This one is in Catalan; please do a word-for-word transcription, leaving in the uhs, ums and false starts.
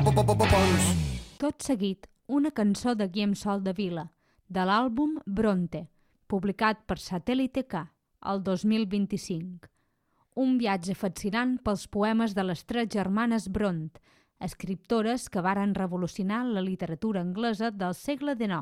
Tot seguit, una cançó de Guillem Sol de Vila, de l'àlbum Bronte, publicat per Satèl·lite K, el dos mil vint-i-cinc. Un viatge fascinant pels poemes de les tres germanes Bront, escriptores que varen revolucionar la literatura anglesa del segle dinou.